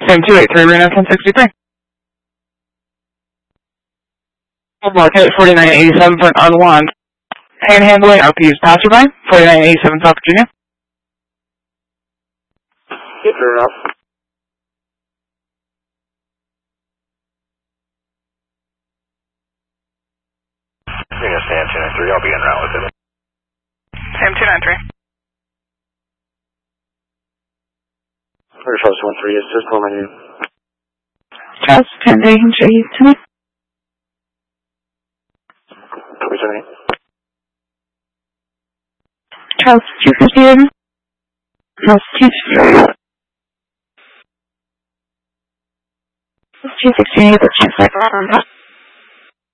Same 283, Reno 1063. Market 4987 for an unwanted panhandling outpiece passerby, 4987 South Virginia. Get her up. Reno Sam 293, I'll be en route with it. Sam 293. Charles 13 is just calling you. Charles 10 day, can show you to me? What's your name? Charles 258. Charles 268. 268, let's check that.